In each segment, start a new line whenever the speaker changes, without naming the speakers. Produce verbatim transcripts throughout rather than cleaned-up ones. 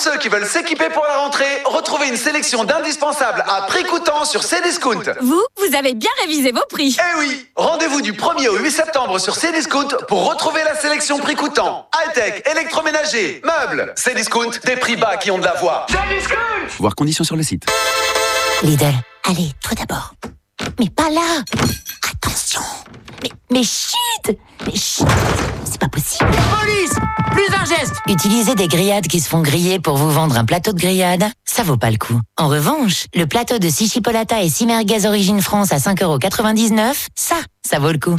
ceux qui veulent s'équiper pour la rentrée, retrouvez une sélection d'indispensables à prix coûtant sur Cdiscount.
Vous, vous avez bien révisé vos prix.
Eh oui, rendez-vous du premier au huit septembre sur Cdiscount pour retrouver la sélection prix coûtant. High-tech, électroménager, meubles. Cdiscount, des prix bas qui ont de la voix. Cdiscount.
Voir conditions sur le site.
Lidl, allez, toi d'abord. Mais pas là. Attention. Mais, mais chut. Mais chut. C'est pas possible.
Police! Plus d'un geste!
Utiliser des grillades qui se font griller pour vous vendre un plateau de grillade, ça vaut pas le coup. En revanche, le plateau de six chipolata et six merguez Origine France à cinq euros quatre-vingt-dix-neuf, ça, ça vaut le coup.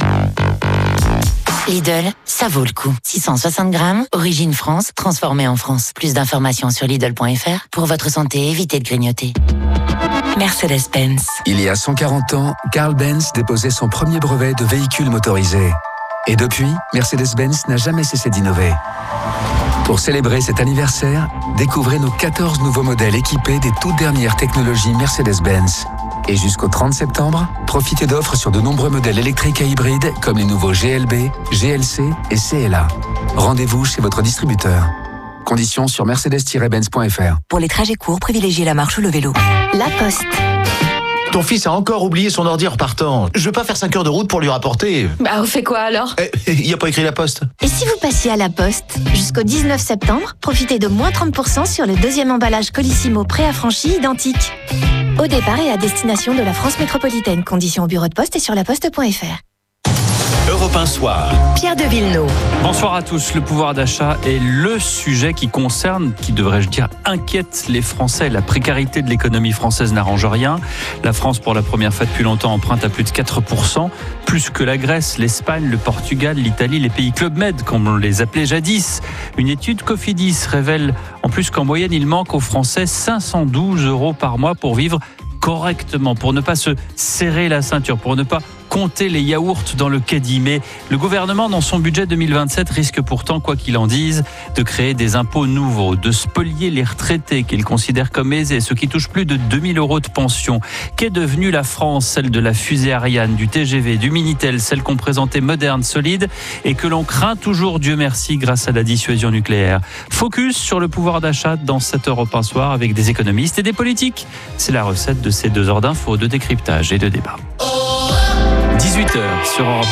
Lidl, ça vaut le coup. six cent soixante grammes, Origine France, transformé en France. Plus d'informations sur Lidl point F R. Pour votre santé, évitez de grignoter. Mercedes-Benz.
Il y a cent quarante ans, Carl Benz déposait son premier brevet de véhicule motorisé. Et depuis, Mercedes-Benz n'a jamais cessé d'innover. Pour célébrer cet anniversaire, découvrez nos quatorze nouveaux modèles équipés des toutes dernières technologies Mercedes-Benz. Et jusqu'au trente septembre, profitez d'offres sur de nombreux modèles électriques et hybrides comme les nouveaux G L B, G L C et C L A. Rendez-vous chez votre distributeur. Conditions sur mercedes tiret benz point F R.
Pour les trajets courts, privilégiez la marche ou le vélo.
La Poste.
Ton fils a encore oublié son ordi en repartant. Je veux pas faire cinq heures de route pour lui rapporter.
Bah, on fait quoi alors?
Eh, il y a pas écrit la Poste.
Et si vous passiez à la Poste? Jusqu'au dix-neuf septembre, profitez de moins trente pour cent sur le deuxième emballage Colissimo préaffranchi identique. Au départ et à destination de la France métropolitaine. Conditions au bureau de poste et sur laposte point F R.
Europe un Soir.
Pierre de Villeneuve.
Bonsoir à tous. Le pouvoir d'achat est le sujet qui concerne, qui devrais-je dire, inquiète les Français. La précarité de l'économie française n'arrange rien. La France, pour la première fois depuis longtemps, emprunte à plus de quatre pour cent, plus que la Grèce, l'Espagne, le Portugal, l'Italie, les pays Club Med, comme on les appelait jadis. Une étude Cofidis révèle en plus qu'en moyenne, il manque aux Français cinq cent douze euros par mois pour vivre correctement, pour ne pas se serrer la ceinture, pour ne pas compter les yaourts dans le caddie. Mais le gouvernement, dans son budget deux mille vingt-sept, risque pourtant, quoi qu'il en dise, de créer des impôts nouveaux, de spolier les retraités qu'il considère comme aisés, ceux qui touchent plus de deux mille euros de pension. Qu'est devenue la France, celle de la fusée Ariane, du T G V, du Minitel, celle qu'on présentait moderne, solide et que l'on craint toujours, Dieu merci, grâce à la dissuasion nucléaire. Focus sur le pouvoir d'achat dans cette Europe un Soir avec des économistes et des politiques. C'est la recette de ces deux heures d'infos, de décryptage et de débat. dix-huit heures sur Europe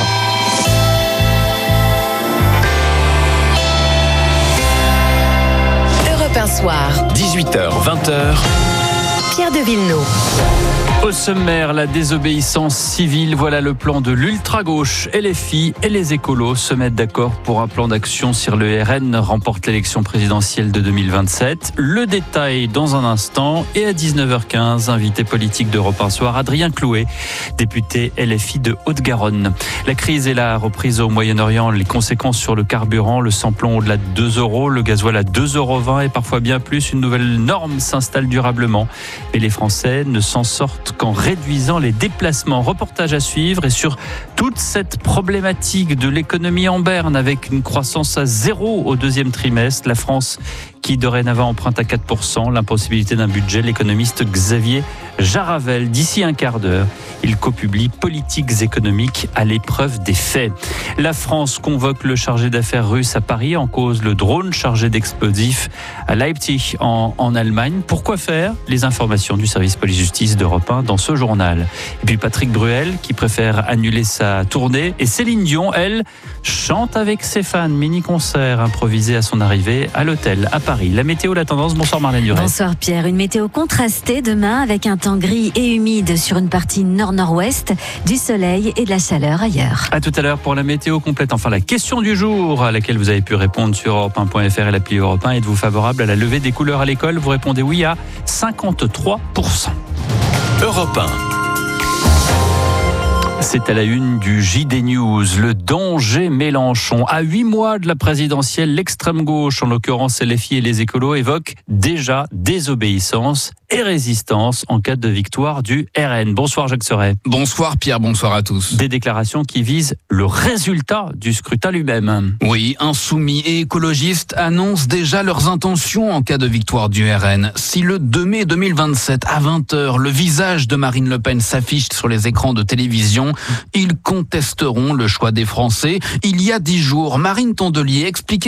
un. Europe un Soir.
dix-huit heures, vingt heures.
Pierre de Villeneuve.
Au sommaire, la désobéissance civile. Voilà le plan de l'ultra-gauche. Et les filles et les écolos se mettent d'accord pour un plan d'action si le R N remporte l'élection présidentielle de deux mille vingt-sept. Le détail dans un instant. Et à dix-neuf heures quinze, invité politique d'Europe un Soir, Adrien Clouet, député L F I de Haute-Garonne. La crise et la reprise au Moyen-Orient, les conséquences sur le carburant, le samplon au-delà de deux euros, le gasoil à deux euros vingt et parfois bien plus. Une nouvelle norme s'installe durablement. Et les Français ne s'en sortent qu'en réduisant les déplacements. Reportage à suivre et sur toute cette problématique de l'économie en berne avec une croissance à zéro au deuxième trimestre. La France qui dorénavant emprunte à quatre pour cent, l'impossibilité d'un budget. L'économiste Xavier Jaravel, d'ici un quart d'heure, il copublie Politiques économiques à l'épreuve des faits. La France convoque le chargé d'affaires russe à Paris, en cause le drone chargé d'explosifs à Leipzig en, en Allemagne. Pourquoi faire? Les informations du service police-justice d'Europe un dans ce journal. Et puis Patrick Bruel qui préfère annuler sa tournée. Et Céline Dion, elle, chante avec ses fans. Mini-concert improvisé à son arrivée à l'hôtel à Paris. La météo, la tendance. Bonsoir Marlène Durel.
Bonsoir Pierre. Une météo contrastée demain avec un temps gris et humide sur une partie nord-nord-ouest, du soleil et de la chaleur ailleurs.
À tout à l'heure pour la météo complète. Enfin, la question du jour à laquelle vous avez pu répondre sur europe un point F R et l'appli Europe un. Êtes-vous favorable à la levée des couleurs à l'école? Vous répondez oui à cinquante-trois pour cent.
Europe un.
C'est à la une du J D News, le danger Mélenchon. À huit mois de la présidentielle, l'extrême gauche, en l'occurrence L F I et les écolos, évoquent déjà désobéissance et résistance en cas de victoire du R N. Bonsoir Jacques Serret.
Bonsoir Pierre, bonsoir à tous.
Des déclarations qui visent le résultat du scrutin lui-même.
Oui, insoumis et écologistes annoncent déjà leurs intentions en cas de victoire du R N. Si le deux mai deux mille vingt-sept à vingt heures, le visage de Marine Le Pen s'affiche sur les écrans de télévision, ils contesteront le choix des Français. Il y a dix jours, Marine Tondelier expliquait